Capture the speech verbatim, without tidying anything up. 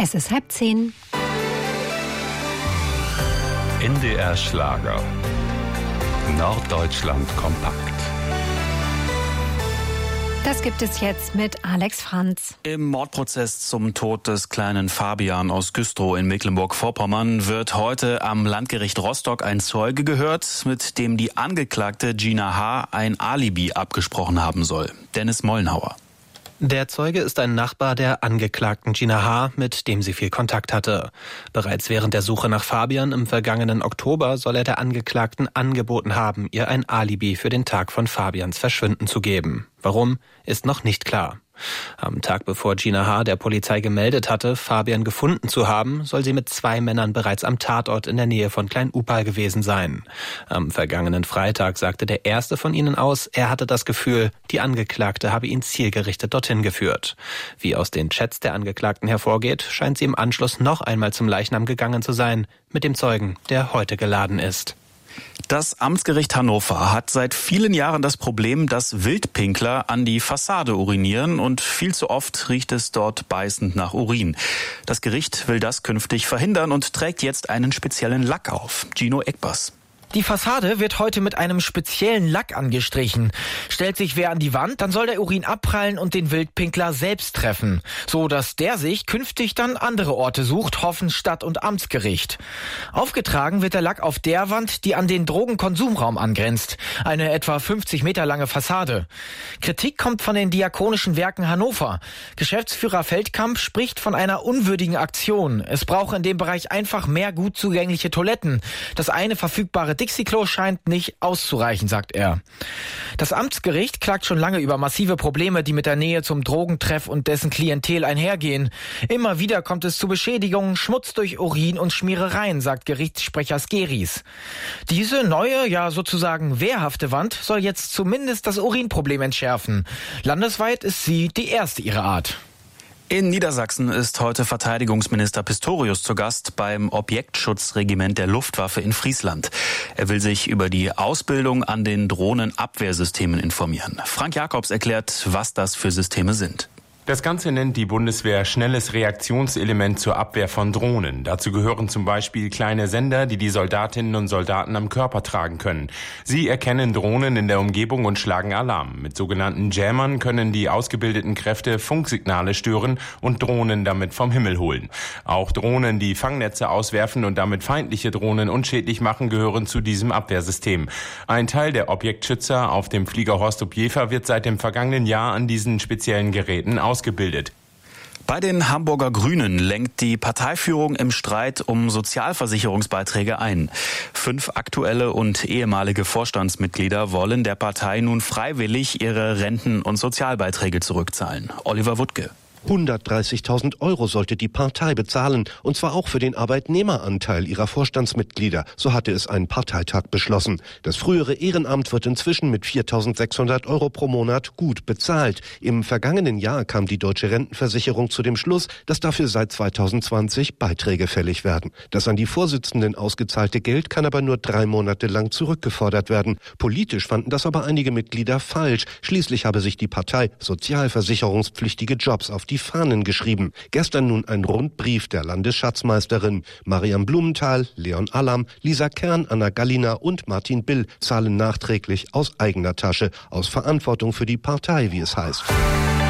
Es ist halb zehn. N D R Schlager. Norddeutschland kompakt. Das gibt es jetzt mit Alex Franz. Im Mordprozess zum Tod des kleinen Fabian aus Güstrow in Mecklenburg-Vorpommern wird heute am Landgericht Rostock ein Zeuge gehört, mit dem die Angeklagte Gina H. ein Alibi abgesprochen haben soll. Dennis Mollenhauer. Der Zeuge ist ein Nachbar der Angeklagten Gina H., mit dem sie viel Kontakt hatte. Bereits während der Suche nach Fabian im vergangenen Oktober soll er der Angeklagten angeboten haben, ihr ein Alibi für den Tag von Fabians Verschwinden zu geben. Warum, ist noch nicht klar. Am Tag bevor Gina H. der Polizei gemeldet hatte, Fabian gefunden zu haben, soll sie mit zwei Männern bereits am Tatort in der Nähe von Klein-Upal gewesen sein. Am vergangenen Freitag sagte der erste von ihnen aus, er hatte das Gefühl, die Angeklagte habe ihn zielgerichtet dorthin geführt. Wie aus den Chats der Angeklagten hervorgeht, scheint sie im Anschluss noch einmal zum Leichnam gegangen zu sein, mit dem Zeugen, der heute geladen ist. Das Amtsgericht Hannover hat seit vielen Jahren das Problem, dass Wildpinkler an die Fassade urinieren und viel zu oft riecht es dort beißend nach Urin. Das Gericht will das künftig verhindern und trägt jetzt einen speziellen Lack auf. Gino Eckbers. Die Fassade wird heute mit einem speziellen Lack angestrichen. Stellt sich wer an die Wand, dann soll der Urin abprallen und den Wildpinkler selbst treffen, so dass der sich künftig dann andere Orte sucht, hoffen Stadt- und Amtsgericht. Aufgetragen wird der Lack auf der Wand, die an den Drogenkonsumraum angrenzt, eine etwa fünfzig Meter lange Fassade. Kritik kommt von den Diakonischen Werken Hannover. Geschäftsführer Feldkamp spricht von einer unwürdigen Aktion. Es brauche in dem Bereich einfach mehr gut zugängliche Toiletten. Das eine verfügbare Dixie-Klo scheint nicht auszureichen, sagt er. Das Amtsgericht klagt schon lange über massive Probleme, die mit der Nähe zum Drogentreff und dessen Klientel einhergehen. Immer wieder kommt es zu Beschädigungen, Schmutz durch Urin und Schmierereien, sagt Gerichtssprecher Skeris. Diese neue, ja sozusagen wehrhafte Wand soll jetzt zumindest das Urinproblem entschärfen. Landesweit ist sie die erste ihrer Art. In Niedersachsen ist heute Verteidigungsminister Pistorius zu Gast beim Objektschutzregiment der Luftwaffe in Friesland. Er will sich über die Ausbildung an den Drohnenabwehrsystemen informieren. Frank Jakobs erklärt, was das für Systeme sind. Das Ganze nennt die Bundeswehr schnelles Reaktionselement zur Abwehr von Drohnen. Dazu gehören zum Beispiel kleine Sender, die die Soldatinnen und Soldaten am Körper tragen können. Sie erkennen Drohnen in der Umgebung und schlagen Alarm. Mit sogenannten Jammern können die ausgebildeten Kräfte Funksignale stören und Drohnen damit vom Himmel holen. Auch Drohnen, die Fangnetze auswerfen und damit feindliche Drohnen unschädlich machen, gehören zu diesem Abwehrsystem. Ein Teil der Objektschützer auf dem Flieger Horst-Op-Jever wird seit dem vergangenen Jahr an diesen speziellen Geräten ausgebildet. ausgebildet. Bei den Hamburger Grünen lenkt die Parteiführung im Streit um Sozialversicherungsbeiträge ein. Fünf aktuelle und ehemalige Vorstandsmitglieder wollen der Partei nun freiwillig ihre Renten- und Sozialbeiträge zurückzahlen. Oliver Wuttke. hundertdreißigtausend Euro sollte die Partei bezahlen, und zwar auch für den Arbeitnehmeranteil ihrer Vorstandsmitglieder. So hatte es ein Parteitag beschlossen. Das frühere Ehrenamt wird inzwischen mit viertausendsechshundert Euro pro Monat gut bezahlt. Im vergangenen Jahr kam die Deutsche Rentenversicherung zu dem Schluss, dass dafür seit zweitausendzwanzig Beiträge fällig werden. Das an die Vorsitzenden ausgezahlte Geld kann aber nur drei Monate lang zurückgefordert werden. Politisch fanden das aber einige Mitglieder falsch. Schließlich habe sich die Partei sozialversicherungspflichtige Jobs auf die die Fahnen geschrieben. Gestern nun ein Rundbrief der Landesschatzmeisterin. Mariam Blumenthal, Leon Allam, Lisa Kern, Anna Gallina und Martin Bill zahlen nachträglich aus eigener Tasche, aus Verantwortung für die Partei, wie es heißt.